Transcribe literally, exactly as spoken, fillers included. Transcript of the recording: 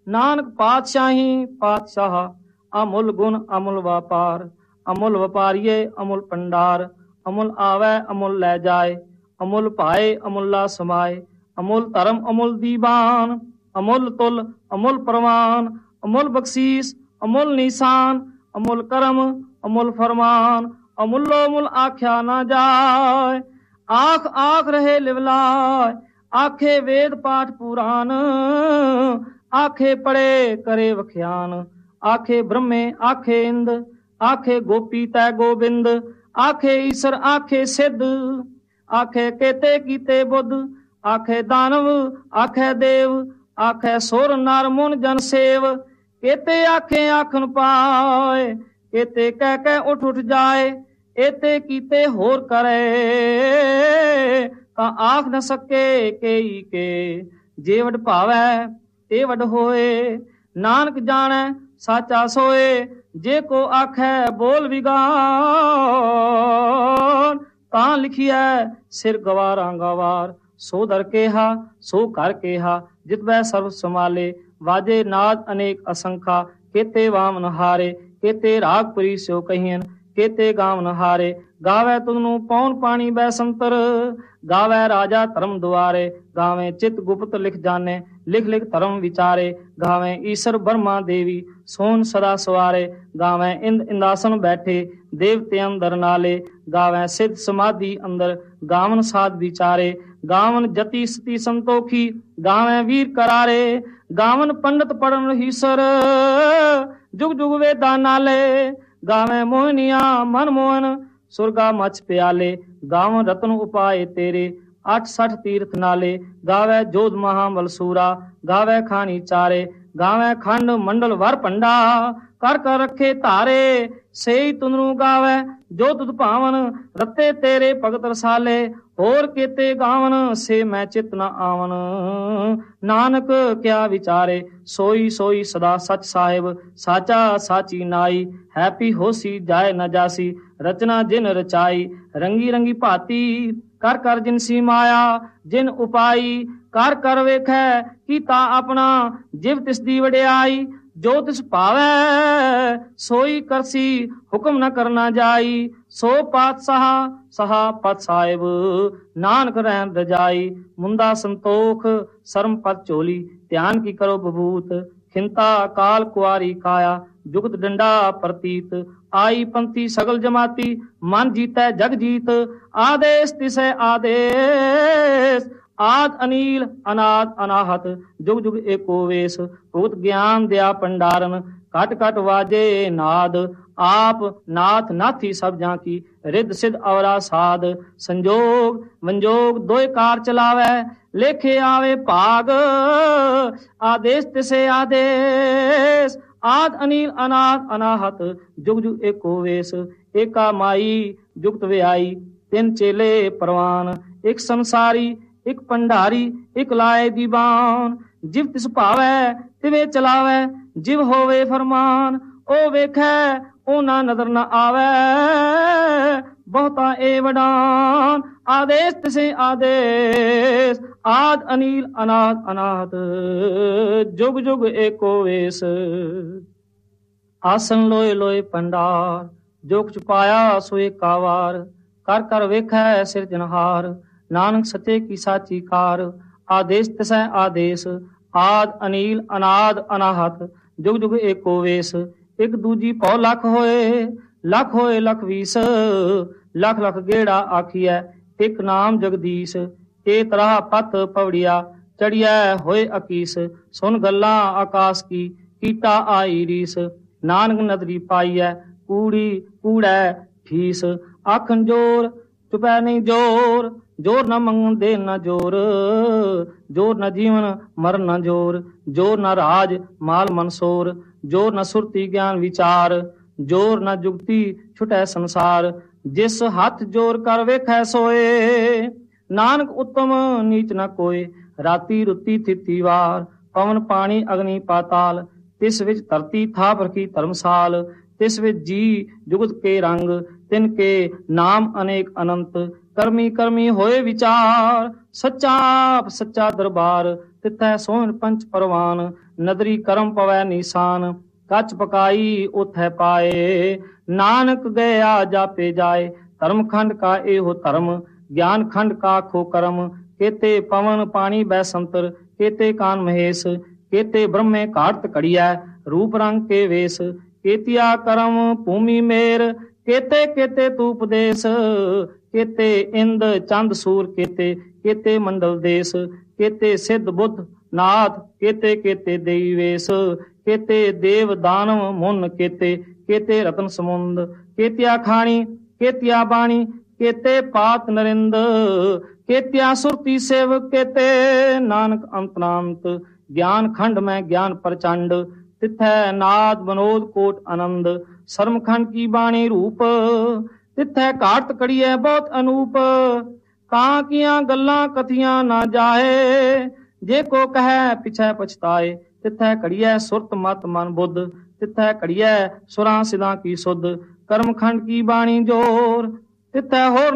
ਨਾਨਕ ਪਾਤਸ਼ਾਹੀ ਪਾਤਸ਼ਾਹ, ਅਮੁੱਲ ਗੁਣ ਅਮੁੱਲ ਵਪਾਰ, ਅਮੁੱਲ ਵਪਾਰੀਏ ਅਮੁੱਲ ਭੰਡਾਰ, ਅਮੁੱਲ ਆਵੈ ਅਮੁੱਲ ਲੈ ਜਾਏ, ਅਮੁੱਲ ਭਾਏ ਅਮੁੱਲਾ ਸਮਾਏ, ਅਮੁੱਲ ਧਰਮ ਅਮੁੱਲ ਦੀਵਾਨ, ਅਮੁੱਲ ਤੁਲ ਅਮੁੱਲ ਪ੍ਰਵਾਨ, ਅਮੁੱਲ ਬਖਸ਼ੀਸ ਅਮੁੱਲ ਨਿਸ਼ਾਨ, ਅਮੁੱਲ ਕਰਮ ਅਮੁੱਲ ਫਰਮਾਨ, ਅਮੁੱਲੋ ਮੁੱਲ ਆਖਿਆ ਨਾ ਜਾਏ। ਆਖ ਆਖ ਰਹੇ ਲਿਵਲਾਏ, ਆਖੇ ਵੇਦ ਪਾਠ ਪੁਰਾਨ, ਆਖੇ ਪੜੇ ਕਰੇ ਵਖਿਆਨ, ਆਖੇ ਬ੍ਰਹਮੇ ਆਖੇ ਇੰਦ, ਆਖੇ ਗੋਪੀ ਤੈ ਗੋਬਿੰਦ, ਆਖੇ ਈਸ਼ਰ ਆਖੇ ਸਿੱਧ, ਆਖੇ ਕੇਤੇ ਕੀਤੇ ਬੁੱਧ, ਆਖੇ ਦਾਨਵ ਆਖੇ ਦੇਵ, ਆਖੇ ਸੁਰ ਨਰ ਮੁਨ ਜਨ ਸੇਵ, ਕੇਤੇ ਆਖੇ ਆਖਣ ਪਾਏ, ਕੇਤੇ ਕਹਿ ਕਹਿ ਉੱਠ ਉੱਠ ਜਾਏ, ਏਤੇ ਕੀਤੇ ਹੋਰ ਕਰੇ ਤਾਂ ਆਖ ਨ ਸਕੇ ਕੇਈ ਕੇ, ਜੇ ਵਡ ਭਾਵੈ ਤੇ ਵਡ ਹੋਏ, ਨਾਨਕ ਜਾਣੈ ਸਾਚਾ ਸੋਏ, ਜੇ ਕੋ ਆਖੈ ਬੋਲ ਵਿਗਾਨ, ਤਾਂ ਲਿਖੀਐ ਸਿਰ ਗਵਾਰਾਂ ਗਵਾਰ, ਸੋ ਦਰ ਕੇਹਾ ਸੋ ਕਰ ਕੇਹਾ, ਜਿਤ ਬੈ ਸਰਬ ਸਮਾਲੇ, ਵਾਜੇ ਨਾਦ ਅਨੇਕ ਅਸੰਖਾ, ਕੇਤੇ ਵਾਮਨ ਹਾਰੇ, ਕੇਤੇ ਰਾਗਪੁਰੀ ਸਿਓ ਕਹੀਨ, ਕੇਤੇ ਗਾਵਨ ਹਾਰੇ, ਗਾਵੈ ਤੁਧਨੂੰ ਪੌਣ ਪਾਣੀ ਬੈ ਸੰਤਰ, ਗਾਵੈ ਰਾਜਾ ਧਰਮ ਦੁਆਰੇ, ਗਾਵੇਂ ਚਿਤ ਗੁਪਤ ਲਿਖ ਜਾਣੇ, ਲਿਖ ਲਿਖ ਧਰਮ ਵਿਚਾਰੇ, ਗਾਵੇਂ ਈਸ਼ਰ ਬਰਮਾ ਦੇਵੀ ਸੋਨ ਸਦਾ ਸਵਾਰੇ, ਗਾਵੇਂ ਇੰਦ ਇੰਦਾਸਨ ਬੈਠੇ ਦੇਵਤੇ ਅੰਦਰ ਨਾਲੇ, ਗਾਵੇਂ ਸਿੱਧ ਸਮਾਧੀ ਅੰਦਰ, ਗਾਵਨ ਸਾਧ ਵਿਚਾਰੇ, ਗਾਵਨ ਜਤੀ ਸਤੀ ਸੰਤੋਖੀ, ਗਾਵੇਂ ਵੀਰ ਕਰਾਰੇ, ਗਾਵਨ ਪੰਡਤ ਪੜਨ ਹੀਸਰ, ਜੁਗ ਜੁਗ ਵੇਦਾਂ ਨਾਲੇ, ਗਾਵੇਂ ਮੋਹਨੀਆਂ ਮਨ ਮੋਹਨ, ਸੁਰਗਾ ਮਛ ਪਿਆਲੇ, ਗਾਵਨ ਰਤਨ ਉਪਾਏ ਤੇਰੇ, ਅੱਠ ਸੱਠ ਤੀਰਥ ਨਾਲੇ, ਗਾਵੈ ਜੋਧ ਮਹਾਬਲ ਸੂਰਾ, ਗਾਵੈ ਖਾਣੀ ਚਾਰੇ, ਗਾਵੈ ਖੰਡ ਮੰਡਲ ਵਰ ਭੰਡਾ, ਕਰ ਕਰ ਰੱਖੇ ਧਾਰੇ, ਸੇਈ ਤੁਨਰੂ ਗਾਵੈ ਜੋ ਤੁਧ ਭਾਵਨ, ਰਤੇ ਤੇਰੇ ਭਗਤ ਰਸਾਲੇ, ਹੋਰ ਕੇਤੇ ਗਾਵਨ ਸੇ ਮੈਂ ਚਿਤ ਨ ਆਵਨ, ਨਾਨਕ ਕਿਆ ਵਿਚਾਰੇ, ਸੋਈ ਸੋਈ ਸਦਾ ਸਚ ਸਾਹਿਬ, ਸਾਚਾ ਸਾਚੀ ਨਾਈ, ਹੈਪੀ ਹੋਸੀ ਜਾਏ ਨ ਜਾਸੀ, ਰਚਨਾ ਜਿਨ ਰਚਾਈ, ਰੰਗੀ ਰੰਗੀ ਭਾਤੀ, ਕਰ ਕਰ ਜਿਨਸੀ ਮਾਇਆ ਜਿਨ ਉਪਾਈ, ਕਰ ਕਰ ਵੇਖੈ ਕੀਤਾ ਆਪਣਾ, ਜਿਵ ਤਿਸ ਦੀ ਵਡਿਆਈ, ਜੋ ਤਿਸ ਭਾਵੈ ਸੋਈ ਕਰਸੀ, ਹੁਕਮ ਨ ਕਰਨਾ ਜਾਈ, ਸੋ ਪਾਤਸ਼ਾਹ ਸਹਾ ਪਤ ਸਾਹਿਬ, ਨਾਨਕ ਰਹਿਣ ਰਜਾਈ, ਮੁੰਦਾ ਸੰਤੋਖ ਸਰਮ ਪਤ ਝੋਲੀ, ਧਿਆਨ ਕੀ ਕਰੋ ਬਬੂਤ, ਖਿੰਤਾ ਕਾਲ ਕੁਆਰੀ ਕਾਇਆ, ਜੁਗਤ ਡੰਡਾ ਪ੍ਰਤੀਤ, ਆਈ ਪੰਥੀ ਸਗਲ ਜਮਾਤੀ, ਮਨ ਜੀਤੈ ਜਗ ਜੀਤ, ਆਦੇਸ਼ ਤਿਸੈ ਆਦੇਸ਼, ਆਦ ਅਨੀਲ ਅਨਾਦ ਅਨਾਹਤ, ਜੁਗ ਜੁਗ ਏਕੋ ਵੇਸ, ਭੂਤ ਗਿਆਨ ਦਿਆ ਭੰਡਾਰਨ, ਘਟ ਘਟ ਵਾਜੇ ਨਾਦ, ਆਪ ਨਾਥ ਨਾਥੀ ਸਭ ਜਾਂ ਕੀ, ਰਿੱਧ ਸਿੱਧ ਅਵਰਾ ਸਾਧ, ਸੰਜੋਗ ਵੰਜੋਗ ਦੋਇ ਕਾਰ ਚਲਾਵੈ, ਲੇਖੇ ਆਵੇ ਭਾਗ, ਆਦੇਸ਼ ਤਿਸੇ ਆਦੇਸ਼, ਆਦ ਅਨੀਲ ਅਨਾਦ ਅਨਾਹਤ, ਜੁਗ ਜੁਗ ਏਕੋ ਵੇਸ, ਏਕਾ ਮਾਈ ਜੁਗਤ ਵਿਆਈ, ਤਿੰਨ ਚੇਲੇ ਪ੍ਰਵਾਨ, ਇੱਕ ਸੰਸਾਰੀ ਇੱਕ ਭੰਡਾਰੀ, ਇੱਕ ਲਾਏ ਦੀਵਾਨ, ਜਿਵ ਤਿਸ ਭਾਵੈ ਤਿਵੇਂ ਚਲਾਵੈ, ਜਿਵ ਹੋਵੇ ਫਰਮਾਨ, ਉਹ ਵੇਖੈ ਉਹ ਨਾ ਨਜ਼ਰ ਨ ਆਵੈ, ਬਹੁਤਾ ਏ ਵਡਾਨ, ਆਦੇਸ਼ ਤਿਸੇ ਆਦੇਸ਼, ਆਦ ਅਨੀਲ ਅਨਾਦ ਅਨਾਹਤ, ਜੁਗ ਜੁਗ ਏਕੋ ਵੇਸ, ਆਸਨ ਲੋਏ ਲੋਏ ਭੰਡਾਰ, ਜੋ ਕੁਛ ਪਾਇਆ ਸੋ ਏਕਾ ਵਾਰ, ਕਰ ਕਰ ਵੇਖੈ ਸਿਰਜਨਹਾਰ, ਨਾਨਕ ਸੱਚੇ ਕੀ ਸਾਚੀ ਕਾਰ, ਆਦੇਸ਼ ਤਿਸੈ ਆਦੇਸ਼, ਆਦ ਅਨੀਲ ਅਨਾਦ ਅਨਾਹਤ, ਜੁਗ ਜੁਗ ਏਕੋ ਵੇਸ, ਇੱਕ ਦੂਜੀ ਭਉ ਲੱਖ ਹੋਏ, ਲੱਖ ਹੋਏ ਲਖ ਵੀਸ, ਲੱਖ ਲੱਖ ਗੇੜਾ ਆਖੀਐ, ਇੱਕ ਨਾਮ ਜਗਦੀਸ਼, ਇਹ ਤਰ੍ਹਾਂ ਪਤ ਪਵੜਿਆ, ਚੜਿਐ ਹੋਏ ਅਕੀਸ, ਸੁਨ ਗੱਲਾਂ ਆਕਾਸ਼ ਕੀ, ਕੀਤਾ ਆਈ ਰੀਸ, ਨਾਨਕ ਨਦਰੀ ਪਾਈਐ, ਕੂੜੀ ਕੂੜੈ ਫੀਸ, ਆਖਣ ਜੋਰ ਚੁਪੈ ਨਹੀਂ ਜੋਰ, ਜੋਰ ਨ ਮੰਗਦੇ ਨ ਜੋਰ, ਜੋਰ ਨ ਜੀਵਨ ਮਰਨ ਨ ਜੋਰ, ਜੋਰ ਨ ਰਾਜ ਮਾਲ ਮਨਸੋਰ, ਜੋਰ ਨ ਸੁਰਤੀ ਗਿਆਨ ਵਿਚਾਰ, ਜੋਰ ਨ ਜੁਗਤੀ ਛੁਟੈ ਸੰਸਾਰ, ਜਿਸ ਹੱਥ ਜੋਰ ਕਰ ਵੇਖੈ ਸੋਏ, ਨਾਨਕ ਉਤਮ ਨੀਚ ਨ ਕੋਏ, ਰਾਤੀ ਰੁੱਤੀ ਥਿਤੀ ਵਾਰ, ਪਵਨ ਪਾਣੀ ਅਗਨੀ ਪਾਤਾਲ, ਤਿਸ ਵਿੱਚ ਧਰਤੀ ਥਾਪ ਰਖੀ ਧਰਮਸਾਲ, तिस विच जी जुगत के रंग, तिनके नाम अनेक अनंत। करमी करमी होए विचार, सच्चा आप सच्चा दरबार। तिथै सोहन पंच परवान, नदरी करम पवै निशान। कच पकाई उथै पाए, नानक गया जापे जाए। धर्म खंड का एहो धर्म, ज्ञान खंड का खो कर्म। केते पवन पानी बैसंतर, केते कान महेश। केते ब्रह्मे घाट कड़िया, रूप रंग के वेश। केतिया करम भूमि मेर, केते केते तूपदेश। केते इंद चंद सूर, केते केते मंडल देश। केते सिद्ध बुद्ध नाथ, केते केते देई वेश। केते देव दानव मुन, केते केते रतन समुंद। केतिया खाणी केतिया बाणी, केते पात नरिंद। केतिया सुरती सेव, केते नानक अंतरांत। ज्ञान खंड में ज्ञान प्रचंड, तिथै नाद बनोद कोट आनंद। शर्म खंड की बाणी रूप, तिथै घाट कड़िए बहुत अनूप। कां किया गल्लां कथियां ना जाए, जे को कहे पिछै पछताए। तिथै कड़िए सुरत मत मन बुद्ध, तिथै कड़िए सुरां सिदां की सुध। कर्म खंड की बाणी जोर, तिथै होर